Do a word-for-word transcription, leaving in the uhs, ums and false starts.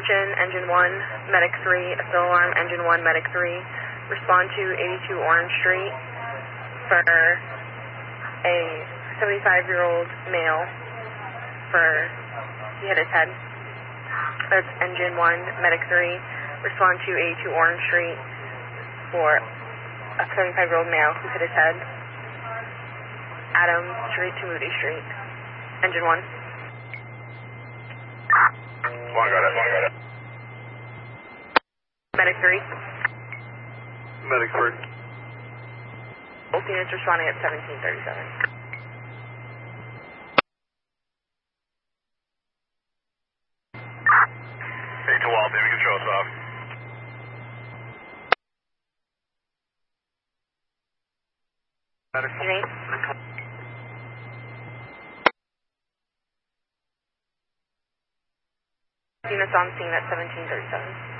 Attention, Engine one, Medic three, a still alarm, Engine one, Medic three. Respond to eighty-two Orange Street for a seventy-five-year-old male for, he hit his head. That's Engine one, Medic three. Respond to eighty-two Orange Street for a seventy-five-year-old male who hit his head. Adams Street to Moody Street. Engine one. One got it, one got it. Medic three. Medic three. Both units responding at seventeen thirty-seven. Hey, to Walt, David, control us off. Medic Jane. Units on scene at seventeen thirty-seven.